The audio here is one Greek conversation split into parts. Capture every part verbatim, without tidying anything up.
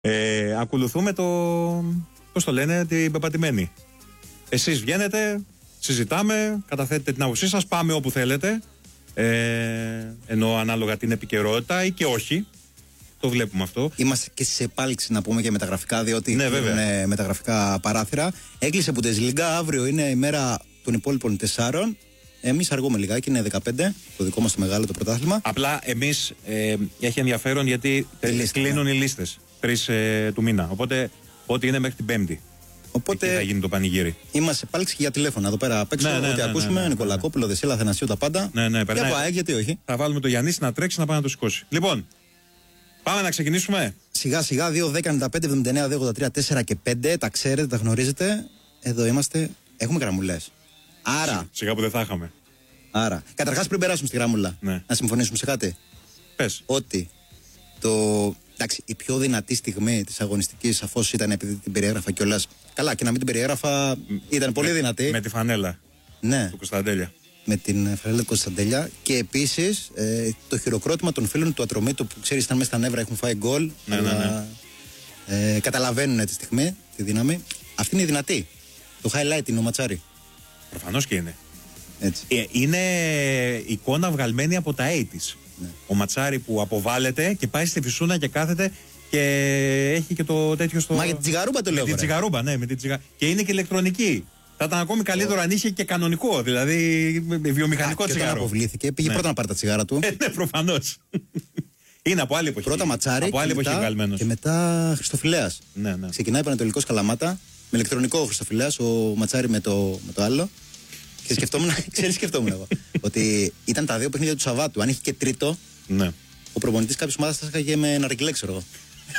Ε, ακολουθούμε το, πώς το λένε, την πεπατημένη. Εσείς βγαίνετε, συζητάμε, καταθέτετε την άποψή σας, πάμε όπου θέλετε. Ε, ενώ ανάλογα την επικαιρότητα ή και όχι. Το βλέπουμε αυτό. Είμαστε και σε επάλξη να πούμε και μεταγραφικά, διότι ναι, είναι μεταγραφικά παράθυρα. Έκλεισε Bundesliga, αύριο είναι η μέρα των υπόλοιπων τεσσάρων. Εμείς αργούμε λιγάκι, είναι δεκαπέντε, το δικό μας το μεγάλο το πρωτάθλημα. Απλά εμείς ε, έχει ενδιαφέρον γιατί κλείνουν οι λίστες τρεις ε, του μήνα. Οπότε ό,τι είναι μέχρι την Πέμπτη. Οπότε εκεί θα γίνει το πανηγύρι. Είμαστε σε πάλξη και για τηλέφωνα εδώ πέρα απ' έξω. Ναι, ναι, ό,τι ναι, ακούσουμε, ναι, ναι, Νικολακόπουλο, ναι. Δεσίλα, Αθανασίου, τα πάντα. Ναι, ναι, και από ΑΕΚ, γιατί όχι. Θα βάλουμε το Γιάννη να τρέξει να πάει να το σηκώσει. Λοιπόν, πάμε να ξεκινήσουμε. Σιγά σιγά, δύο δέκα ενενήντα πέντε εβδομήντα εννέα δύο ογδόντα τρία τέσσερα και πέντε. Τα ξέρετε, τα γνωρίζετε. Εδώ είμαστε. Έχουμε γραμμουλές. Άρα. Σιγά που δεν θα είχαμε. Άρα. Καταρχάς, πριν περάσουμε στη γραμμούλα, ναι. να συμφωνήσουμε σε κάτι. Πες. Ότι το. Εντάξει, η πιο δυνατή στιγμή της αγωνιστικής σαφώς ήταν επειδή την περιέγραφα κιόλας. Καλά, και να μην την περιέγραφα, ήταν πολύ με, δυνατή. Με τη φανέλα. Ναι. Του Κωνσταντέλια. Με την φανέλα του Κωνσταντέλια. Και επίσης ε, το χειροκρότημα των φίλων του Ατρομήτου που ξέρεις ήταν μέσα στα νεύρα, έχουν φάει γκολ. Ναι, αλλά ναι, ναι. Ε, καταλαβαίνουν τη στιγμή τη δύναμη. Αυτή είναι η δυνατή. Το highlight είναι ο Ματσάρη. Προφανώς και είναι. Έτσι. Ε, είναι εικόνα βγαλμένη από τα ογδόντα. Ναι. Ο Ματσάρη που αποβάλλεται και πάει στη φυσούνα και κάθεται και έχει και το τέτοιο στο. Μα για την τσιγαρούμπα το λέω. Με την τσιγαρούμπα, ναι, με την τσιγα... Και είναι και ηλεκτρονική. Θα ήταν ακόμη καλύτερο oh. αν είχε και κανονικό, δηλαδή βιομηχανικό τσιγάρο. Όταν αποβλήθηκε, πήγε ναι. πρώτα να πάρει τα τσιγάρα του. Ε, ναι, προφανώς. Είναι από άλλη εποχή. Πρώτα Ματσάρη από άλλη και, εποχή μετά, και μετά Χριστοφυλέας. Ναι, ναι. Ξεκινάει Πανετολικός Καλαμάτα με ηλεκτρονικό ο Χριστοφυλέας, ο Ματσάρη με το, με το άλλο. Και σκεφτόμουν, ξέρεις, σκεφτόμουν εγώ. Ότι ήταν τα δύο παιχνίδια του Σαββάτου. Αν είχε και τρίτο, ναι. ο προπονητής κάποιες ομάδας θα είχα με ναρκιλέ, ξέρω εγώ.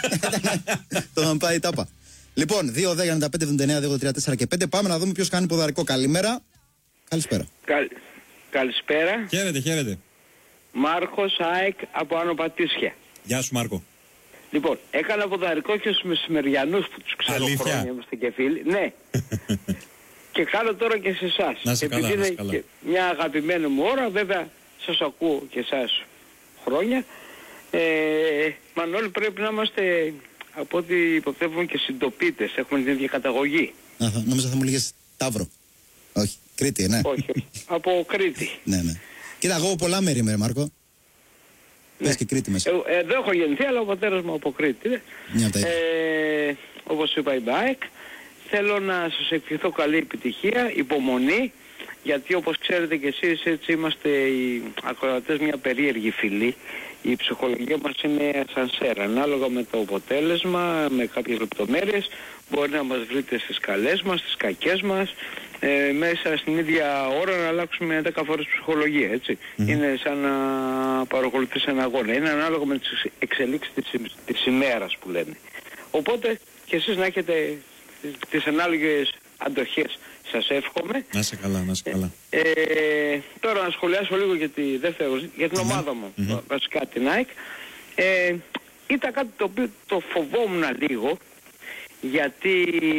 Το να πάει τάπα. Λοιπόν, δύο δέκα ενενήντα πέντε εβδομήντα εννέα δύο ογδόντα τρία τέσσερα και πέντε. Πάμε να δούμε ποιος κάνει ποδαρικό. Καλημέρα. Καλησπέρα. Καλ... Καλησπέρα. Χαίρετε, χαίρετε. Μάρκος ΑΕΚ από Άνω Πατήσια. Γεια σου, Μάρκο. Λοιπόν, έκανα ποδαρικό και στους μεσημεριανούς που τους ξέρω Αλήθεια. χρόνια, είμαστε και φίλοι. Ναι. Και κάνω τώρα και σε εσάς. Να σε καλά, επειδή να σε είναι καλά. και μια αγαπημένη μου ώρα, βέβαια σας ακούω και εσάς χρόνια. Ε, Μανώλη, πρέπει να είμαστε από ό,τι υποθέτουμε και συντοπίτες. Έχουμε την ίδια καταγωγή. Αχα, νόμιζα θα μου λέγες Ταύρο. Όχι, Κρήτη, ναι. Όχι, όχι. Από Κρήτη. Ναι, ναι. Κοίτα, εγώ πολλά μέρη είμαι, Μάρκο. Ναι. Πες και Κρήτη μέσα. Ε, εδώ έχω γεννηθεί, αλλά ο πατέρας μου από Κρήτη. Ναι. Μια από τα ίδια. Ε, όπως είπα, η ΑΕΚ. Θέλω να σας ευχηθώ καλή επιτυχία, υπομονή, γιατί όπως ξέρετε και εσείς, έτσι είμαστε οι ακροατές μια περίεργη φυλή. Η ψυχολογία μας είναι σαν σέρα. Ανάλογα με το αποτέλεσμα, με κάποιες λεπτομέρειες, μπορεί να μας βρείτε στις καλές μας, στις κακές μας, ε, μέσα στην ίδια ώρα να αλλάξουμε δέκα φορές ψυχολογία, έτσι. Mm. Είναι σαν να παρακολουθείς ένα αγώνα. Είναι ανάλογα με τις εξελίξεις της, της ημέρας που λένε. Οπότε και εσείς να έχετε τις ανάλογες αντοχές, σας εύχομαι. Να είσαι καλά, να είσαι καλά. Ε, ε, τώρα να σχολιάσω λίγο για, τη δεύτερη, για την mm-hmm. ομάδα μου, mm-hmm. βασικά την ΑΕΚ. Ε, ήταν κάτι το οποίο το φοβόμουν λίγο, γιατί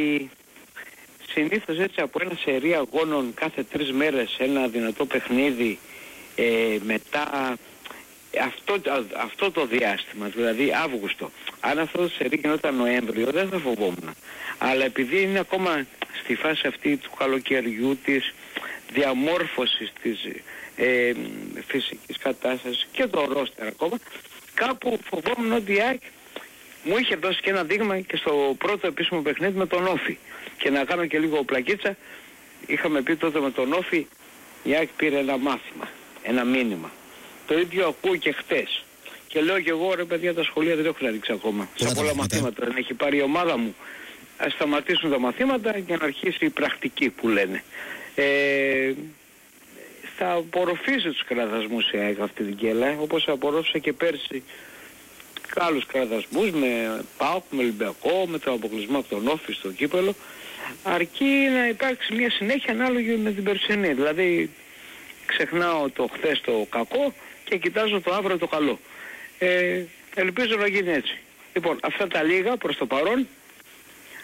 συνήθως έτσι από ένα σερί αγώνων κάθε τρεις μέρες ένα δυνατό παιχνίδι, ε, μετά αυτό, αυτό το διάστημα, δηλαδή Αύγουστο, αν αυτό το σερί γινόταν Νοέμβριο δεν θα φοβόμουν. Αλλά επειδή είναι ακόμα στη φάση αυτή του καλοκαιριού, της διαμόρφωσης της ε, φυσικής κατάστασης και το ρόστερ ακόμα, κάπου φοβόμουν ότι η ΑΕΚ μου είχε δώσει και ένα δείγμα και στο πρώτο επίσημο παιχνίδι με τον Όφη. Και να κάνω και λίγο πλακίτσα, είχαμε πει τότε με τον Όφη, η ΑΕΚ πήρε ένα μάθημα, ένα μήνυμα. Το ίδιο ακούω και χτες. Και λέω και εγώ, ρε παιδιά, τα σχολεία δεν έχουν ανοίξει ακόμα. Σε πολλά μαθήματα δεν έχει πάρει η ομάδα μου. Ας σταματήσουν τα μαθήματα για να αρχίσει η πρακτική που λένε. Ε, θα απορροφήσει τους κραδασμούς η ΑΕΚ αυτή την κέλα, όπως απορρόφησε και πέρσι άλλους κραδασμούς με ΠΑΟΚ, με Ολυμπιακό, με τον αποκλεισμό από τον Όφη στο κύπελο, αρκεί να υπάρξει μια συνέχεια ανάλογη με την περσινή. Δηλαδή ξεχνάω το χθες το κακό και κοιτάζω το αύριο το καλό. Ε, ελπίζω να γίνει έτσι. Λοιπόν, αυτά τα λίγα προς το παρόν.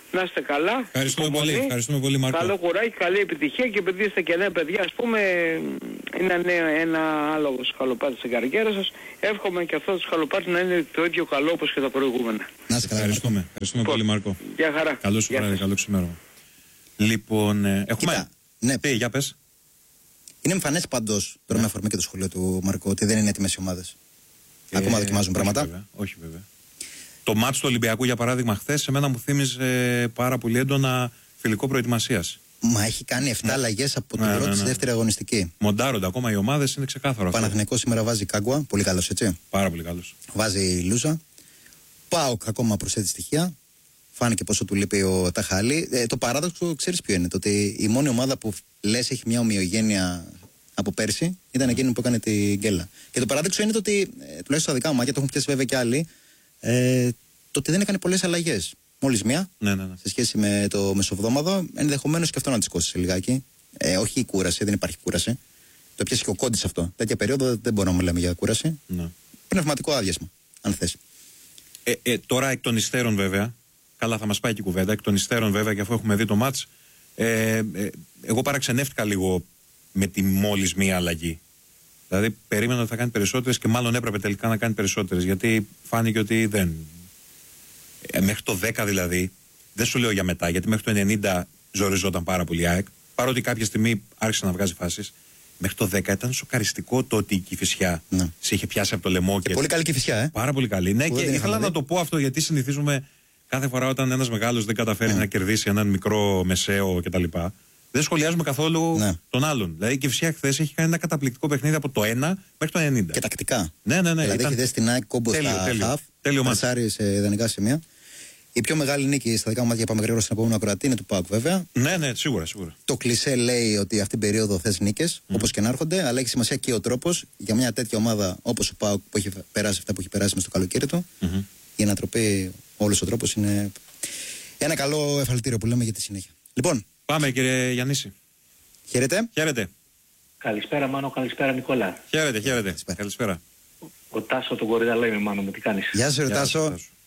Να είστε καλά. Ευχαριστούμε πολύ, ευχαριστούμε πολύ, Μάρκο. Καλό κουράγιο, καλή επιτυχία και επειδή είστε και νέα παιδιά, ας πούμε, είναι νέα, ένα άλογο σκαλοπάτι στην καριέρα σας. Εύχομαι και αυτό το σκαλοπάτι να είναι το ίδιο καλό όπως και τα προηγούμενα. Να είστε καλά. Ευχαριστούμε, ευχαριστούμε πολύ, Μάρκο. Γεια χαρά. Καλό σου βράδυ, καλό ξημέρωμα. Λοιπόν, ε, έχουμε. Κοίτα, ναι. Τι, για πες. Είναι εμφανές πάντως, τώρα με αφορμή και το σχολείο του Μαρκό, ότι δεν είναι έτοιμες οι ομάδες. Ακόμα Ε, δοκιμάζουν όχι πράγματα. Βέβαια, όχι βέβαια. Το μάτς του Ολυμπιακού, για παράδειγμα, χθες, εμένα μου θύμιζε πάρα πολύ έντονα φιλικό προετοιμασίας. Μα έχει κάνει επτά αλλαγές από την Ναι, πρώτη ναι, στη ναι. δεύτερη αγωνιστική. Μοντάρονται ακόμα οι ομάδες, είναι ξεκάθαρο Ο αυτό. Παναθηναϊκός σήμερα βάζει Κάγκουα, πολύ καλός έτσι. Πάρα πολύ καλός. Βάζει Λούζα. ΠΑΟΚ ακόμα προσθέτει στοιχεία. Φάνηκε πόσο του λείπει ο Ταχάλη. Ε, το παράδοξο ξέρεις ποιο είναι. Το ότι η μόνη ομάδα που λες έχει μια ομοιογένεια από πέρσι ήταν εκείνη που έκανε την γκέλα. Και το παράδοξο είναι το ότι, ε, τουλάχιστον στα δικά μου μάτια, το έχουν πιάσει βέβαια και άλλοι, ε, το ότι δεν έκανε πολλές αλλαγές. Μόλις μία, Ναι, ναι, ναι. σε σχέση με το μεσοβδόμαδο, ενδεχομένως και αυτό να τη κόστησε λιγάκι. Ε, όχι η κούραση, δεν υπάρχει κούραση. Το πιάσει και ο Κόντης αυτό. Τέτοια περίοδο δεν μπορούμε να μιλάμε για κούραση. ναι. Πνευματικό άδειασμα, αν θες. Ε, ε, τώρα εκ των υστέρων βέβαια, καλά θα μας πάει και η κουβέντα, εκ των υστέρων βέβαια και αφού έχουμε δει το μάτς, ε, ε, εγώ παραξενεύτηκα λίγο με τη μόλις μία αλλαγή. Δηλαδή περίμενα ότι θα κάνει περισσότερες και μάλλον έπρεπε τελικά να κάνει περισσότερες, γιατί φάνηκε ότι δεν... Ε, μέχρι το δέκα δηλαδή, δεν σου λέω για μετά, γιατί μέχρι το ενενήντα ζοριζόταν πάρα πολύ η ΑΕΚ, παρότι κάποια στιγμή άρχισε να βγάζει φάσεις. Μέχρι το δέκα ήταν σοκαριστικό το ότι η Κηφισιά Ναι. σε είχε πιάσει από το λαιμό. Και Και πολύ καλή Κηφισιά, ε. Πάρα πολύ καλή. Ναι, Που και δεν την ήθελα είχαμε να δει. το πω αυτό, γιατί συνηθίζουμε κάθε φορά όταν ένας μεγάλος δεν καταφέρει Ναι. να κερδίσει έναν μικρό μεσαίο κτλ. Δεν σχολιάζουμε καθόλου Ναι. τον άλλον. Δηλαδή η Κηφισιά χθες έχει κάνει ένα καταπληκτικό παιχνίδι από το ένα μέχρι το ενενήντα. Και τακτικά. Ναι, ναι, ναι. Δηλαδή ήταν έχει δέσει την ΑΕΚ κόμπο τέλειο, στα τέλειο. χαφ, Τέλειο μάτς. περσάρει σε ιδανικά σημεία. Η πιο μεγάλη νίκη στα δικά μου μάτια, πάμε γρήγορα στην επόμενη ακροατή, είναι του ΠΑΟΚ βέβαια. Ναι, ναι, σίγουρα, σίγουρα. Το κλισέ λέει ότι αυτή την περίοδο θες νίκες, Mm. όπως και να έρχονται, αλλά έχει σημασία και ο τρόπος για μια τέτοια ομάδα όπως ο ΠΑΟΚ που έχει περάσει αυτά που έχει περάσει μες στο καλοκαίρι του. Mm-hmm. Η ανατροπή, όλος ο τρόπος είναι ένα καλό εφαλτήριο που λέμε για τη συνέχεια. Λοιπόν, Πάμε κύριε Γιαννήση. χαίρετε. Χαίρετε. Καλησπέρα Μάνο, καλησπέρα Νικόλα. Χαίρετε, χαίρετε. Καλησπέρα. Καλησπέρα. Ο Τάσο τον Κορυδαλό είμαι Μάνο, με τι κάνεις. Γεια σου, Γεια Ρετάσο. σας, Τάσο.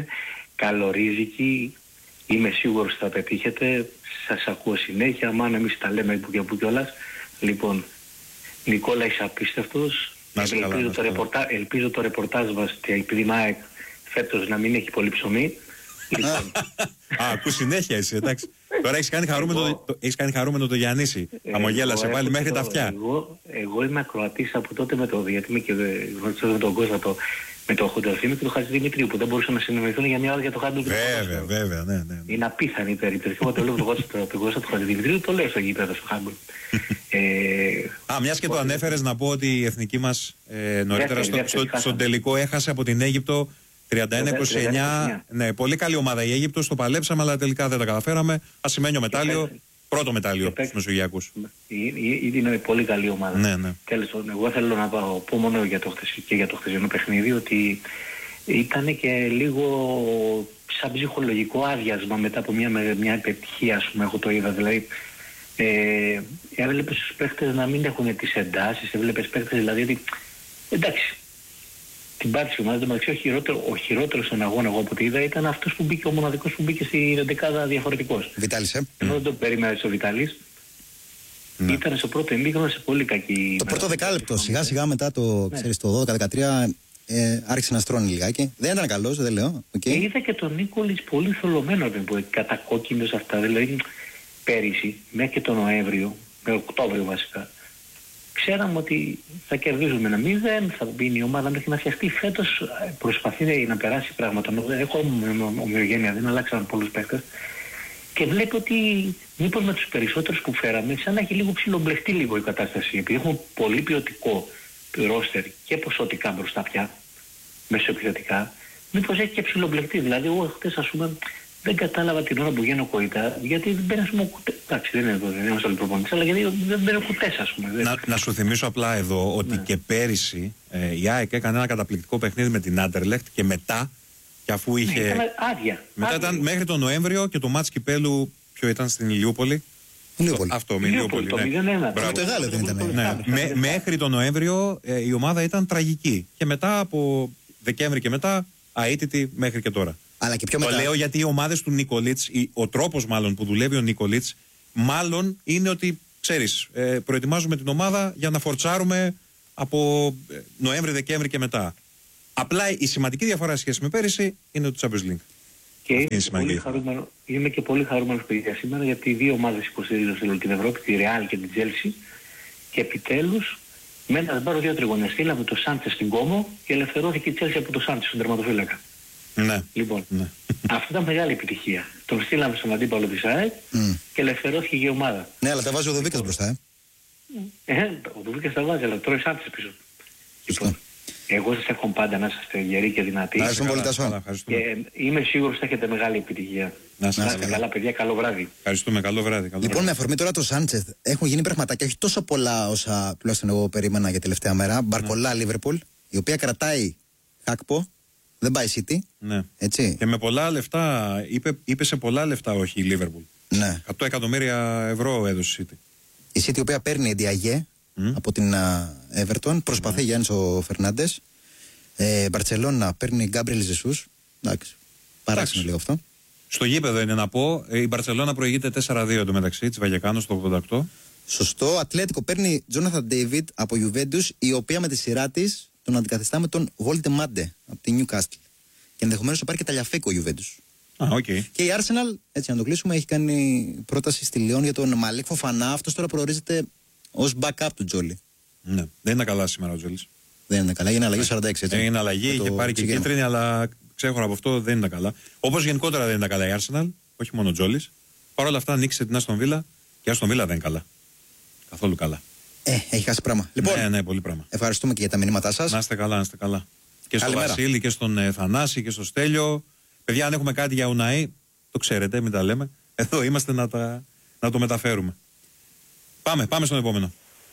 Καλορίζικη, είμαι σίγουρος θα πετύχετε, σας ακούω συνέχεια, Μάνο εμείς τα λέμε που και που κιόλας. Λοιπόν, Νικόλα είσαι απίστευτος, Να είσαι καλά, ελπίζω, να είσαι το καλά. ρεπορτά, ελπίζω το ρεπορτάζ μας, επειδή η ΑΕΚ φέτος να μην έχει πολύ ψωμί. Λοιπόν, Α, ακούς συνέχεια εσύ, εντάξει. Τώρα έχεις κάνει χαρούμενο, Εγώ- το, έχεις κάνει χαρούμενο το Γιαννήση. Χαμογέλασε εγώ πάλι έχω μέχρι το- τα αυτιά. Εγώ, εγώ είμαι ακροατής από τότε με το, γιατί είμαι και γνωστός με τον Κώστα, το, με το Χοντροφίμη και τον Χατζηδημητρίου που δεν μπορούσαν να συνεννοηθούν για μια ώρα για το χάρτη του. Βέβαια, βέβαια, ναι, ναι. ναι. Είναι απίθανη η περίπτωση. Εγώ το λέω τον Κώστα τον Κώστα του Χατζηδημητρίου, το λέω στο γήπεδο στο Χάμπολ. ε, Α, μιας και το ανέφερες, να πω ότι η εθνική μας ε, νωρίτερα Δεύτερη, στο, δεύτερη, στο, χάσαμε. στον τελικό έχασε από την Αίγυπτο τριάντα ένα είκοσι εννιά. τριάντα ένα είκοσι εννιά. Ναι, πολύ καλή ομάδα η Αίγυπτος, το παλέψαμε, αλλά τελικά δεν τα καταφέραμε. Ασημένιο μετάλλιο, παίξει. πρώτο μετάλλιο Και παίξει. στους Μεσογειακούς. είναι είναι πολύ καλή ομάδα. Ναι, ναι. Τέλος πάντων, εγώ θέλω να πάω, πω μόνο για το χθεσι- και για το χθεσινό παιχνίδι ότι ήταν και λίγο σαν ψυχολογικό άδειασμα μετά από μια, με- μια επιτυχία, ας πούμε, εγώ το είδα. Δηλαδή, ε, έβλεπες τους παίχτες να μην έχουν τις εντάσεις, έβλεπες παίχτες δηλαδή ότι, εντάξει, την πάτησε η ομάδα, μεταξύ ο, χειρότερο, ο χειρότερος στον αγώνα, εγώ από ό,τι είδα, ήταν αυτός που μπήκε, ο μοναδικός που μπήκε στη δεκάδα διαφορετικός. Βιτάλης, ε. Ενώ δεν το περίμενε στο Βιτάλης. Ναι. Ήταν στο πρώτο ημίχρονο σε πολύ κακή. Το πρώτο δεκάλεπτο, σιγά σιγά μετά το, ξέρεις, το δώδεκα δεκατρία, ε, άρχισε να στρώνει λιγάκι. Δεν ήταν καλός, δεν λέω. Okay. Και είδα και τον Νίκολης πολύ θολωμένο, που κατακόκκινος αυτά. Δηλαδή πέρυσι, μέχρι και τον Νοέμβριο, με Οκτώβριο βασικά, ξέραμε ότι θα κερδίζουμε ένα μηδέν, θα μπει η ομάδα μέχρι να φτιαχτεί. Φέτος προσπαθεί να περάσει πράγματα. Έχω ομοιογένεια, δεν αλλάξαν πολλούς παίκτες. Και βλέπω ότι μήπως με τους περισσότερους που φέραμε, σαν να έχει λίγο ψιλομπλεχτεί λίγο η κατάσταση. Επειδή έχουμε πολύ ποιοτικό ρόστερ και ποσοτικά μπροστά πια, μεσοεπιθετικά, μήπως έχει και ψιλομπλεχτεί. Δηλαδή, εγώ χτες, ας πούμε, δεν κατάλαβα την ώρα που βγαίνω Κοϊτά, γιατί δεν μπαίνω, ας πούμε, κουτέ. Εντάξει, δεν είναι εδώ, δεν είμαστε όλοι προπονητές, αλλά γιατί δεν μπαίνω κουτές, ας πούμε. Δεν- Να, να σου θυμίσω απλά εδώ ότι Ναι. και πέρυσι ε, η ΑΕΚ έκανε ένα καταπληκτικό παιχνίδι με την Άντερλεχτ και μετά, και αφού Ναι, είχε. ήταν άδεια. Μετά άδεια. ήταν μέχρι τον Νοέμβριο και το μάτς κυπέλου, ποιο ήταν στην Ηλιούπολη. Λιούπολη. Αυτό, με Ηλιούπολη, Ηλιούπολη. το Ναι. μηδέν ένα. Μπράβο. Το Εγάλεο δεν ήταν. Ναι. Με- μέχρι τον Νοέμβριο ε, η ομάδα ήταν τραγική. Και μετά από Δεκέμβρη και μετά αίτητη μέχρι και τώρα. Αλλά και πιο Το μετά. λέω γιατί οι ομάδες του Νίκολιτς, ο τρόπος μάλλον που δουλεύει ο Νίκολιτς, μάλλον είναι ότι, ξέρεις, ε, προετοιμάζουμε την ομάδα για να φορτσάρουμε από Νοέμβρη-Δεκέμβρη και μετά. Απλά η σημαντική διαφορά σχέση με πέρυσι είναι το Champions League. Και είναι είμαι, σημαντική. πολύ χαρούμενο, είμαι και πολύ χαρούμενος παιδιά σήμερα, γιατί οι δύο ομάδες υποστηρίζουν σε όλη την Ευρώπη, τη Real και την Chelsea, και επιτέλους με ένα μπάρο δύο τριγωνία στείλαμε το Σάντσες στην Κόμο και ελευθερώθηκε η Chelsea από το Σάντσες, τον τερματοφύλακα. Ναι. Λοιπόν, Ναι. αυτό ήταν μεγάλη επιτυχία. Τον στείλαμε στον αντίπαλο της ΑΕΚ Mm. και ελευθερώθηκε η ομάδα. Ναι, αλλά τα βάζει ο Δοβίκας μπροστά, ε. Ε, ο Δουβίκας τα βάζει, αλλά τρώει Σάντσες πίσω. Λοιπόν, εγώ σας έχω πάντα να είστε γεροί και δυνατοί. Ευχαριστούμε πολύ, Τάσο. Καλά, Και ευχαριστούμε. ε, είμαι σίγουρος ότι θα έχετε μεγάλη επιτυχία. Να είστε Να καλά. είστε καλά, παιδιά, καλό βράδυ. Ευχαριστούμε. Καλό βράδυ. Καλό Λοιπόν, βράδυ. με αφορμή τώρα το Σάντσεθ, έχουν γίνει πραγματάκια, όχι τόσο πολλά όσα τουλάχιστον εγώ περίμενα για τελευταία μέρα. Μπαρκολά Λίβερπουλ, η οποία κρατάει Χάκπο, δεν πάει City. Ναι. Έτσι. Και με πολλά λεφτά, είπε, είπε σε πολλά λεφτά όχι η Λίβερπουλ. Ναι. εκατό εκατομμύρια ευρώ έδωσε η City. Η City η οποία παίρνει Διαγέ Mm. από την α, Everton, προσπαθεί για Ένσο Φερνάντες. Ε, Μπαρτσελώνα παίρνει Γκάμπριελ Ζεσούς. Εντάξει. Παράξενο λίγο αυτό. Στο γήπεδο είναι να πω, η Μπαρσελόνα προηγείται τέσσερα δύο εντωμεταξύ, τη Βαγεκάνο στο ογδόντα οκτώ. Σωστό. Ατλέτικο παίρνει Τζόναθαν Ντέιβιτ από Juventus, η οποία με τη σειρά τη τον αντικαθιστά με τον Βόλτε Μάντε από την Newcastle. Και ενδεχομένως πάρει και Ταλιαφέκο Juventus. Α, οκ. Okay. Και η Arsenal, έτσι να το κλείσουμε, έχει κάνει πρόταση στη Λιόν για τον Μαλίκ Φοφανά. Αυτό τώρα προορίζεται ως backup του Τζόλι. Ναι, δεν είναι καλά σήμερα ο Τζόλης. Δεν είναι καλά, είναι αλλαγή σαράντα έξι. Έτσι. Είναι αλλαγή, Με είχε το πάρει και ξεκίνημα. κίτρινη, αλλά ξέχωρα από αυτό δεν είναι καλά. Όπως γενικότερα δεν είναι καλά η Arsenal, όχι μόνο ο Τζόλης. Παρ' όλα αυτά νίκησε την Άστον Βίλα και η Άστον Βίλα δεν είναι καλά. Καθόλου καλά. Ε, έχει χάσει πράγμα. Λοιπόν, Ναι, ναι, πολύ πράγμα. ευχαριστούμε και για τα μηνύματά σας. Να είστε καλά, να είστε καλά. Και στον Καλημέρα. Βασίλη και στον ε, Θανάση και στο Στέλιο. Παιδιά, αν έχουμε κάτι για Ουναή, το ξέρετε, μην τα λέμε. Εδώ είμαστε να, τα, να το μεταφέρουμε. Πάμε, πάμε στον επόμενο.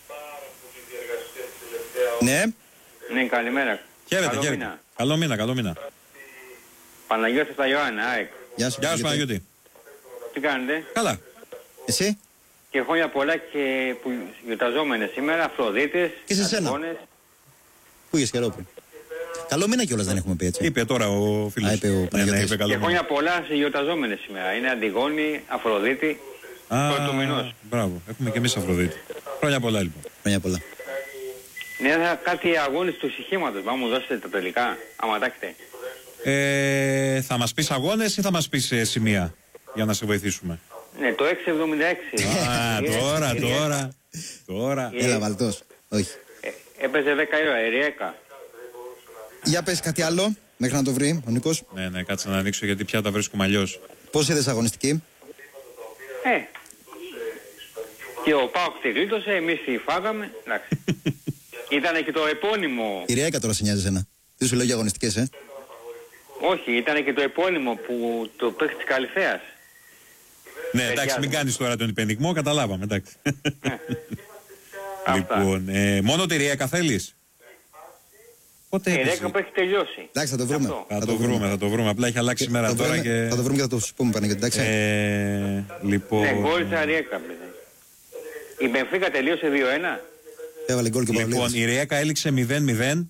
Ναι, Ναι, καλημέρα. Χαίρετε, Καλό χαίρετε. μήνα. Καλό μήνα, καλό μήνα. Παναγιώτης στα Ιωάννα, ΑΕΚ. γεια σου. Γεια σου, Παναγιώτη. Παναγιώτη. Τι κάνετε? Καλά. Εσύ, Και χρόνια πολλά και που γιορταζόμενες σήμερα, Αφροδίτες, Και σε σένα. Αντιγόνες. που είχες καιρό πριν. Καλό μήνα κιόλας δεν έχουμε πει έτσι. Είπε τώρα ο φίλος. Α, είπε ο ναι, ναι, Παναγιώτης. είπε καλό Και μήνα. χρόνια πολλά σε γιορταζόμενες σήμερα. Είναι Αντιγόνη, Αφροδίτη, πρώτου μηνός. Μπράβο, έχουμε και εμείς Αφροδίτη. Χρόνια πολλά λοιπόν. Χρόνια πολλά. Ναι, θα κάτι αγώνες του ησυχήματος. Μα μου δώσετε τα τελικά, άμα τα έχετε. Ε, θα μας πεις αγώνες ή θα μας πεις ε, σημεία για να σε βοηθήσουμε. Ναι, το έξι εβδομήντα έξι. Α, τώρα, τώρα. Τώρα. Έλα, Βαλτός. Όχι. Ε, έπαιζε δέκα η ώρα, η Ριέκα. Για πες κάτι άλλο, μέχρι να το βρει ο Νίκος. Ναι, ναι, κάτσε να ανοίξω γιατί πια τα βρίσκουμε αλλιώς. Πώς είδες αγωνιστική. Ε. Και ο Πάοκ τη γλίτωσε, εμείς τη φάγαμε. Εντάξει. Ήταν και το επώνυμο. Η Ριέκα τώρα σε νοιάζει εσένα. Τι σου λέω για αγωνιστικές, ε. Όχι, ήταν και το επώνυμο που το παίχτη της Καλυθέας. Ναι, εντάξει, μην κάνεις τώρα τον υπενιγμό, καταλάβαμε, εντάξει. Αυτά. Λοιπόν, ε, μόνο τη Ριέκα θέλεις. Πότε Η έπαιζε? Ριέκα που έχει τελειώσει. Εντάξει, θα το βρούμε. Αυτό. Θα το βρούμε, θα το βρούμε. Απλά έχει αλλάξει σήμερα Θα το τώρα βρούμε- και... Θα το βρούμε και θα το σου πούμε, Παναγιώτη, εντάξει. Ε, λοιπόν... Ναι, γκόλτσα Ριέκα. παιδιά. Η Μπενφίκα τελείωσε δύο ένα. Έβαλε γκολ και ο Λοιπόν, Παυλίδης. η Ριέκα έληξε μηδέν μηδέν.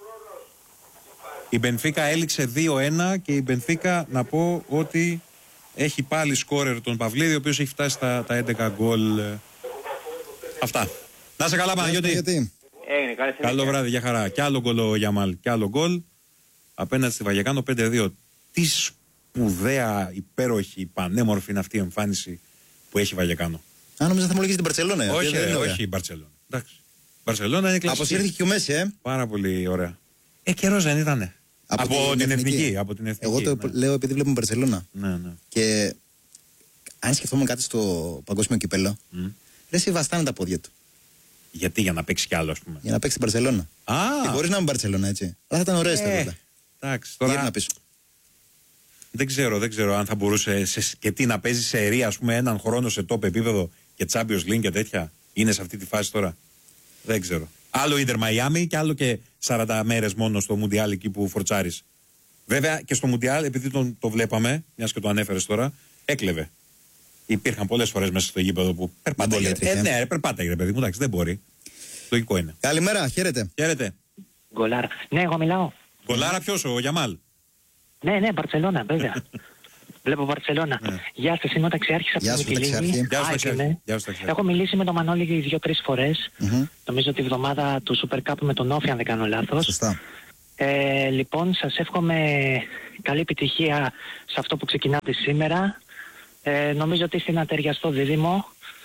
Η Μπενφίκα έληξε δύο ένα και η Μπενφίκα να πω ότι έχει πάλι σκόρερ τον Παυλίδη, ο οποίος έχει φτάσει στα, τα έντεκα γκολ. ε, Αυτά. Να σε καλά, Παναγιώτη. Γιατί. Έγινε, καλή συνέχεια. Καλό βράδυ, για χαρά. Κι άλλο γκολ ο Γιαμάλ. Κι άλλο γκολ. Απέναντι στη Βαγεκάνο πέντε δύο. Τι σπουδαία, υπέροχη, πανέμορφη είναι αυτή η εμφάνιση που έχει η Βαγεκάνο. Αν νόμιζα θα μου λέγεις την Μπαρτσελώνα. ε, Όχι, δεν ε, είναι ωραία. όχι η Μπαρσελόνα. Εντάξει. Η Μπαρσελόνα είναι κλασική. Αποσύρθηκε και ο Μέση, ε. Πάρα πολύ ωραία. Ε, καιρός δεν ήτανε. Από, την εθνική. Από την εθνική. Εγώ το ναι. λέω επειδή βλέπουμε Μπαρσελώνα. Ναι, ναι. Και αν σκεφτόμουν κάτι στο παγκόσμιο κυπέλο, Μμ. δεν συμβαστάνε τα πόδια του Γιατί για να παίξει κι άλλο, α πούμε. για να παίξει την Μπαρσελώνα. Α! Και μπορεί να είμαι Μπαρσελώνα, έτσι. Αλλά θα ήταν ωραία ε, στρατότητα. εντάξει, Τώρα... τώρα να πίσω. δεν ξέρω, δεν ξέρω αν θα μπορούσε σε, και τι να παίζει σε αερία, ας πούμε, έναν χρόνο σε top επίπεδο και Champions League και τέτοια. Είναι σε αυτή τη φάση τώρα. Δεν ξέρω. Άλλο Ίντερ Μαϊάμι και άλλο και σαράντα μέρες μόνο στο Μουντιάλ εκεί που φορτσάρεις. Βέβαια και στο Μουντιάλ, επειδή τον, το βλέπαμε, μιας και το ανέφερες τώρα, έκλεβε. Υπήρχαν πολλές φορές μέσα στο γήπεδο που περπάταγε. πολύ έτρεχε. Ε, ναι, ρε, περπάταγε, ρε παιδί μου, εντάξει, δεν μπορεί. Λογικό είναι. Καλημέρα, χαίρετε. Χαίρετε. Γκολάρα. Ναι, εγώ μιλάω. Γκολάρα ποιος, ο Γιαμάλ. Ναι, ναι, Μπαρτσελώνα, βέβαια. Βλέπω Μπαρτσελώνα. Ναι. Γεια σας, είμαι ο Ταξιάρχης από Γεια την σου, Μυτιλίνη. Ταξιάρχη. Γεια σου, Α, Ταξιάρχη. είμαι. Γεια σου, Ταξιάρχη. Έχω μιλήσει με τον Μανώλη δύο-τρεις φορές. Μμμ. Νομίζω τη βδομάδα του Super Cup με τον Όφη, αν δεν κάνω λάθος. Σωστά. Ε, λοιπόν, σας εύχομαι καλή επιτυχία σε αυτό που ξεκινάτε σήμερα. Ε, νομίζω ότι είστε ένα ταιριαστό δίδυμο.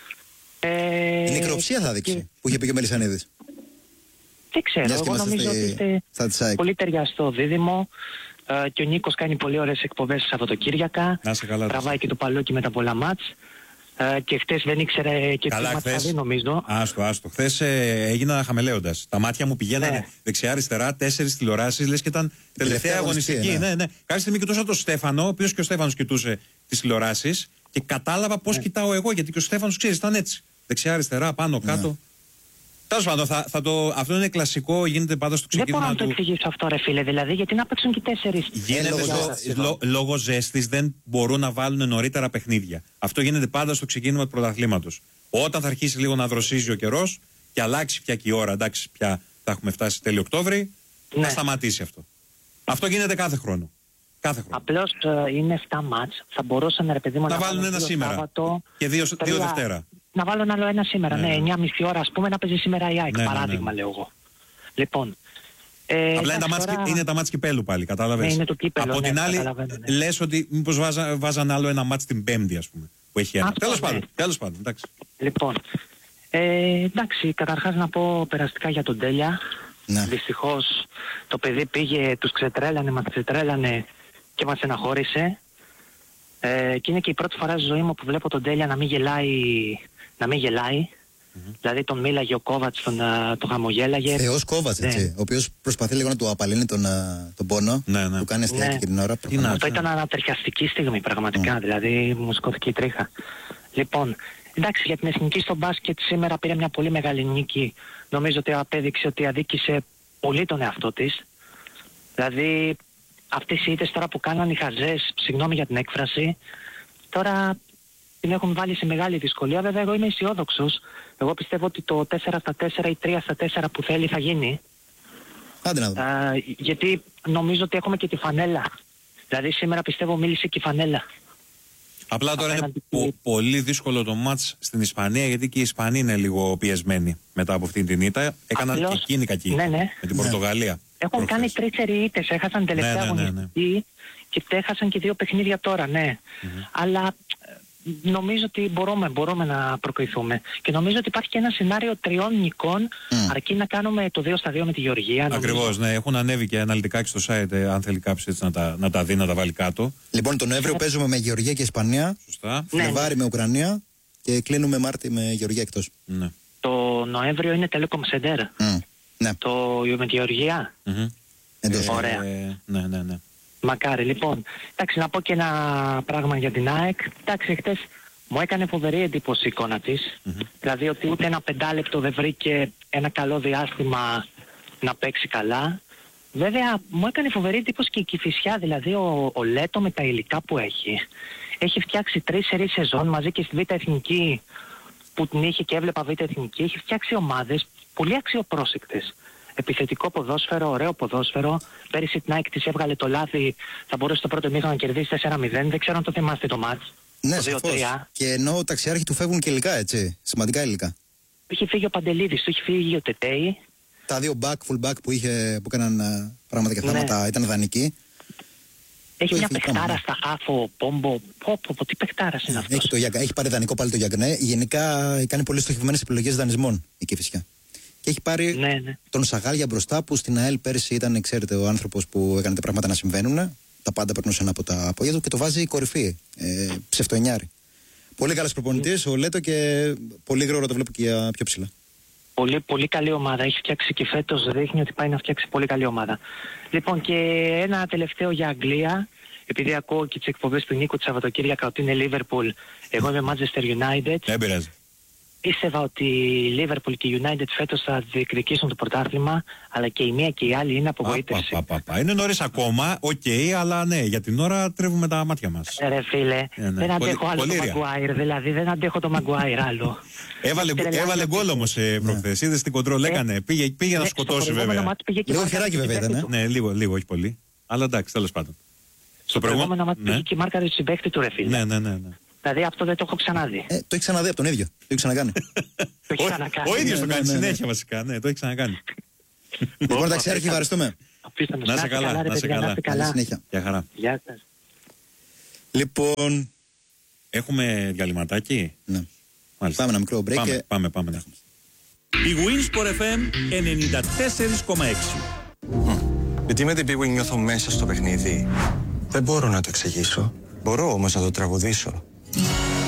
Ε, Η νεκροψία θα δείξει, και- που είχε πει και ο Μελισσανίδης. Δεν ξέρω, Μιας και εγώ είμαστε νομίζω στη- ότι είστε στα της ΑΕΚ. πολύ ταιριαστό δίδυμο. Ε, και ο Νίκος κάνει πολύ ωραίες εκπομπές Σαββατοκύριακα. Να είσαι καλά. Τραβάει και το παλόκι με τα πολλά μάτς. Ε, και χτες δεν ήξερε και τι Καλά, μάτς θα χθες. δει, νομίζω. Άστο, άστο. Χθε έγινα χαμελέοντας. Τα μάτια μου πηγαίνανε Ναι. δεξιά-αριστερά, τέσσερις τηλεοράσεις, λες και ήταν τελευταία Τελευταία αγωνιστική. αγωνιστική, Ναι, ναι. ναι. Κάποια στιγμή κοιτούσα τον Στέφανο, ο οποίος και ο Στέφανος κοιτούσε τις τηλεοράσεις και κατάλαβα πώς κοιτάω εγώ, γιατί και ο Στέφανος, ξέρεις, ήταν έτσι. Δεξιά-αριστερά, πάνω, κάτω. Τέλος πάντων, θα, θα το, αυτό είναι κλασικό, γίνεται πάντα στο Δεν μπορώ ξεκίνημα να το του. εξηγήσω αυτό, ρε φίλε, δηλαδή, γιατί να παίξουν και τέσσερις. Γίνεται λόγω στο, ζέστης. λο- λόγω ζέστης δεν μπορούν να βάλουν νωρίτερα παιχνίδια. Αυτό γίνεται πάντα στο ξεκίνημα του πρωταθλήματος. Όταν θα αρχίσει λίγο να δροσίζει ο καιρός και αλλάξει πια και η ώρα, εντάξει, πια θα έχουμε φτάσει τέλειο Οκτώβρη, Ναι. θα σταματήσει αυτό. Αυτό γίνεται κάθε χρόνο. Κάθε χρόνο. Απλώς ε, είναι επτά μάτς. Θα μπορούσαν, ρε παιδί μου, Να να βάλουν βάλουν ένα δύο σήμερα. Σάββατο, Και δύο, τρία- δύο Δευτέρα. Να βάλουν άλλο ένα σήμερα, Ναι, ναι, ναι. εννιά και μισή ώρα, ας πούμε, να παίζει σήμερα η ΑΕΚ. Ναι, ναι, ναι. Παράδειγμα, λέω εγώ. Λοιπόν. Ε, Απλά είναι τα, εντάξει, μάτς, τώρα- είναι τα μάτς κυπέλου πάλι, κατάλαβες. Ναι, είναι το κύπελλο, Από ναι, την άλλη, καταλαβαίνω, ναι. λες ότι μήπως βάζα, βάζαν άλλο ένα μάτς την Πέμπτη, ας πούμε. Που έχει ένα. Αυτό, Τέλος ναι. πάντων, τέλος πάντων, εντάξει. Λοιπόν, ε, εντάξει, καταρχάς να πω περαστικά για τον Τέλια. Ναι. Δυστυχώς το παιδί πήγε, τους ξετρέλανε, μας ξετρέλανε και μας εναχώρησε. Ε, και είναι και η πρώτη φορά στη ζωή μου που βλέπω τον Τέλια να μην γελάει, να μην γελάει. Δηλαδή τον μίλαγε ο Κόβατς, τον, α, τον χαμογέλαγε. Θεός Κόβατς, Ναι. έτσι. Ο οποίος προσπαθεί λίγο να του απαλύνει τον, α, τον πόνο. Ναι, ναι. Που κάνει αστιάκι Ναι. και την ώρα. Τι να- Αυτό ήταν ανατριχιαστική στιγμή πραγματικά, δηλαδή μου σκόθηκε η τρίχα. Λοιπόν, εντάξει, για την εθνική στο μπάσκετ σήμερα πήρε μια πολύ μεγάλη νίκη. Νομίζω ότι απέδειξε ότι αδίκησε πολύ τον εαυτό της. Δηλαδή αυτές οι ήττες τώρα που κάναν οι χαζές, συγγνώμη για την έκφραση, τώρα την έχουν βάλει σε μεγάλη δυσκολία. Βέβαια εγώ είμαι αισιόδοξος. Εγώ πιστεύω ότι το τέσσερα στα τέσσερα ή τρία στα τέσσερα που θέλει θα γίνει. Άντε να δούμε. Α, γιατί νομίζω ότι έχουμε και τη φανέλα. Δηλαδή σήμερα πιστεύω μίλησε και η φανέλα. Απλά τώρα είναι Απέναντι πο- που- πολύ δύσκολο το μάτς στην Ισπανία, γιατί και οι Ισπανοί είναι λίγο πιεσμένοι μετά από αυτήν την ήττα. Έκαναν Απλώς- και εκείνη κακή ναι, ναι. με την Ναι. Πορτογαλία. Έχουν προχθές. κάνει τρεις ήττες, έχασαν τελευταία Ναι, ναι, ναι, ναι. αγωνιστική και έχασαν και δύο παιχνίδια τώρα, ναι. Αλλά ε, νομίζω ότι μπορούμε, μπορούμε να προκριθούμε. Και νομίζω ότι υπάρχει και ένα σενάριο τριών νικών, Μμ. αρκεί να κάνουμε το δύο στα δύο με τη Γεωργία. νομίζω. Ακριβώς, ναι. Έχουν ανέβει και αναλυτικά και στο site, ε, αν θέλει κάποιος έτσι να τα, να τα δει, να τα βάλει κάτω. Λοιπόν, τον Νοέμβριο παίζουμε με Γεωργία και Ισπανία. Σωστά. Ναι, Φλεβάρι με Ουκρανία. Και κλείνουμε Μάρτι με Γεωργία εκτός. Ναι. Το Νοέμβριο είναι Telecom Center. Μμ. Ναι, Το με τη Γεωργία. Μμμ. εντός. Ωραία. Ε, ναι, ναι, ναι. Μακάρι, λοιπόν. Εντάξει, να πω και ένα πράγμα για την ΑΕΚ. Εντάξει, χτες μου έκανε φοβερή εντύπωση η εικόνα της. Δηλαδή ότι ούτε ένα πεντάλεπτο δεν βρήκε ένα καλό διάστημα να παίξει καλά. Βέβαια, μου έκανε φοβερή εντύπωση και η Κηφισιά, δηλαδή ο, ο Λέτο με τα υλικά που έχει. Έχει φτιάξει τρεις σερί σεζόν μαζί και στη Β' Εθνική που την είχε και έβλεπα Β' Εθνική. Έχει φτιάξει ομάδες πολύ αξιοπρόσεκτες. Επιθετικό ποδόσφαιρο, ωραίο ποδόσφαιρο. Πέρυσι την ΑΕΚ της έβγαλε το λάδι, θα μπορούσε το πρώτο μήχρονο να κερδίσει τέσσερα μηδέν. Δεν ξέρω αν το θυμάστε το μάτς. Ναι, το δύο σαφώς. τρία. Και ενώ ταξιάρχοι του φεύγουν και υλικά, έτσι. Σημαντικά υλικά. Είχε φύγει ο Παντελίδης, του είχε φύγει ο Τετέι. Τα δύο back, full back που, είχε, που έκαναν α, πράγματα και Ναι. θάματα ήταν δανεικοί. Έχει Το μια έχει παιχτάρα πράγμα. στα χάφο, πόμπο. Πω, πω, πω, τι παιχτάρας είναι αυτός. Έχει, το, Γιαγκα- έχει πάρει δανεικό πάλι το Γιαγκνέ. Γενικά κάνει πολύ στοχευμένες επιλογές δανεισμών η Κηφισιά. Και έχει πάρει Ναι, ναι. τον Σαγάλια μπροστά που στην ΑΕΛ πέρσι ήταν, ξέρετε, ο άνθρωπος που έκανε τα πράγματα να συμβαίνουν. Τα πάντα περνούσαν από τα πόδια του και το βάζει κορυφή. Ε, ψευτοενιάρη. Πολύ καλός προπονητής, ο Λέτο, και πολύ γρήγορα το βλέπω και για πιο ψηλά. Πολύ, πολύ καλή ομάδα. Έχει φτιάξει και φέτος δείχνει ότι πάει να φτιάξει πολύ καλή ομάδα. Λοιπόν, και ένα τελευταίο για Αγγλία. Επειδή ακούω και τις εκπομπές του Νίκου τη Σαββατοκύριακα ότι είναι Liverpool, εγώ είμαι Manchester United. Δεν πειράζει. Πίστευα ότι η Liverpool και η United φέτος θα διεκδικήσουν το πρωτάθλημα, αλλά και η μία και η άλλη είναι Πα, απογοήτευση. πα, πα, πα. Είναι νωρίς ακόμα, οκ, αλλά ναι, για την ώρα τρέβουμε τα μάτια μας. Ε, Ρε φίλε, Ε, ναι. δεν αντέχω Πολύ- άλλο το πολύρια. Maguire, δηλαδή δεν αντέχω το Maguire άλλο. Έβαλε, Τρελάει έβαλε ο γκολ τύπος. όμως ε, προχθές. Είδες την κοντρόλ, Ε, έκανε. Πήγε, πήγε να Ναι, σκοτώσει στο προηγούμενο βέβαια. μάτι πήγε και Λίγο μάρκαρε χεράκι και βέβαια την ήταν, παίκτη του. Ναι, λίγο, λίγο, όχι πολύ. Αλλά εντάξει, τέλος πάντων. Στο προηγούμενο άμα ναι. και μάρκαρε συμπαίκτη του ρε φίλε. Ναι, ναι, ναι, ναι. Δηλαδή αυτό δεν το έχω ξαναδεί. Ε, το έχει ξαναδεί από τον ίδιο. Το έχει ξανακάνει. Το έχει ξανακάνει. Ο ίδιος το Ναι, κάνει ναι, ναι, ναι. συνέχεια βασικά. Ναι, το έχει ξανακάνει. Λοιπόν, εντάξει, Άρχη, ευχαριστούμε. Απίστευτο. Να σε καλά, ρε να σε παιδιά, καλά. να είστε Καλή καλά. συνέχεια. Γεια χαρά. Γεια σας. Λοιπόν, Έχουμε διαλυματάκι. ναι. Μάλιστα. Πάμε ένα μικρό break. Πάμε, και- πάμε, πάμε. Ναι. Η Winsport εφ εμ ενενήντα τέσσερα κόμμα έξι. Γιατί με την Big Win νιώθω μέσα στο παιχνίδι. Δεν μπορώ να το εξηγήσω. Μπορώ όμως να το τραγουδήσω.